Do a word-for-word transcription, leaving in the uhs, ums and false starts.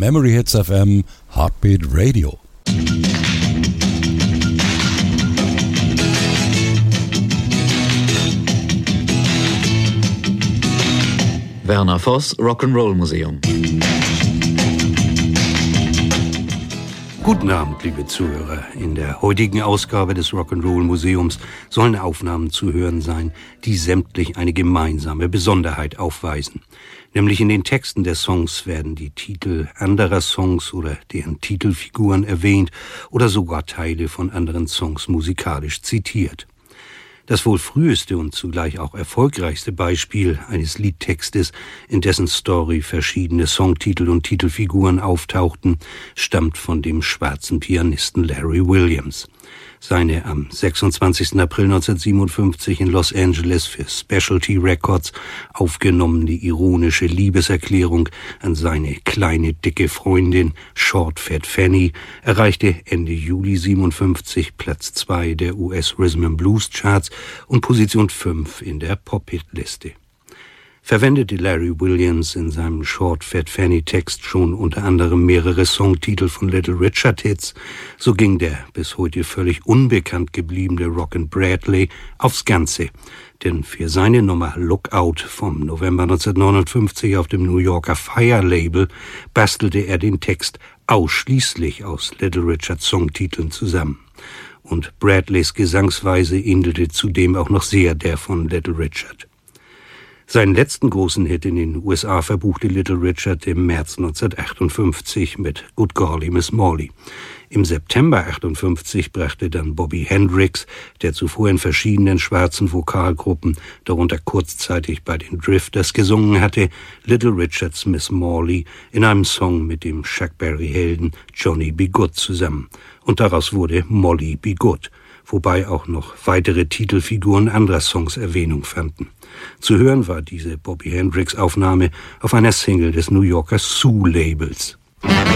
Memory Hits F M Heartbeat Radio. Werner Voss, Rock'n'Roll Museum. Guten Abend, liebe Zuhörer. In der heutigen Ausgabe des Rock'n'Roll Museums sollen Aufnahmen zu hören sein, die sämtlich eine gemeinsame Besonderheit aufweisen. Nämlich in den Texten der Songs werden die Titel anderer Songs oder deren Titelfiguren erwähnt oder sogar Teile von anderen Songs musikalisch zitiert. Das wohl früheste und zugleich auch erfolgreichste Beispiel eines Liedtextes, in dessen Story verschiedene Songtitel und Titelfiguren auftauchten, stammt von dem schwarzen Pianisten Larry Williams. Seine am sechsundzwanzigsten April neunzehnhundertsiebenundfünfzig in Los Angeles für Specialty Records aufgenommene ironische Liebeserklärung an seine kleine, dicke Freundin Short Fat Fanny erreichte Ende Juli siebenundfünfzig Platz zwei der U S Rhythm and Blues Charts und Position fünf in der Pop-Hit-Liste. Verwendete Larry Williams in seinem Short Fat Fanny Text schon unter anderem mehrere Songtitel von Little Richard Hits, so ging der bis heute völlig unbekannt gebliebene Rockin' Bradley aufs Ganze, denn für seine Nummer Lookout vom November neunzehnhundertneunundfünfzig auf dem New Yorker Fire Label bastelte er den Text ausschließlich aus Little Richard Songtiteln zusammen. Und Bradleys Gesangsweise ähnelte zudem auch noch sehr der von Little Richard. Seinen letzten großen Hit in den U S A verbuchte Little Richard im März neunzehnhundertachtundfünfzig mit Good Golly Miss Molly. Im September achtundfünfzig brachte dann Bobby Hendricks, der zuvor in verschiedenen schwarzen Vokalgruppen, darunter kurzzeitig bei den Drifters, gesungen hatte, Little Richards Miss Molly in einem Song mit dem Chuck Berry-Helden Johnny B. Goode zusammen. Und daraus wurde Molly B. Good, wobei auch noch weitere Titelfiguren anderer Songs Erwähnung fanden. Zu hören war diese Bobby Hendricks Aufnahme auf einer Single des New Yorker Sue Labels.